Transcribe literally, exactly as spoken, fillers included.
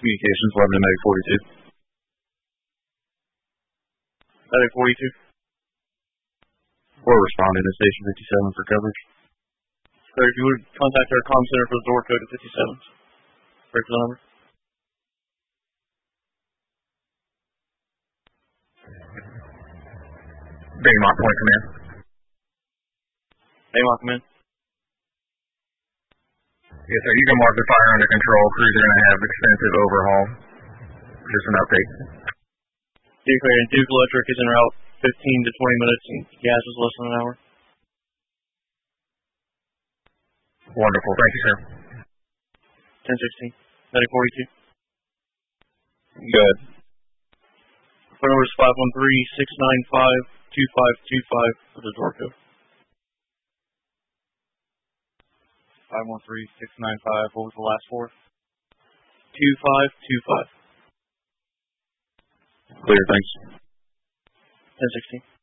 Communications, eleven to Medic forty-two. Medic forty-two. We're responding to Station fifty-seven for coverage. Clear, if you would contact our comm center for the door code at fifty-seven. Break the number. Baymont Point Command. Baymont Command. Yes, sir. You can mark the fire under control. Crews are going to have extensive overhaul. Just an update. Declare, and Duke Electric is en route fifteen to twenty minutes, and gas is less than an hour. Wonderful. Thank you, sir. ten sixteen. Medic forty-two. Good. Phone number is five one three, six nine five, two five two five for the door code. five one three, six nine five, what was the last four? two five two five. Clear, thanks. ten sixteen.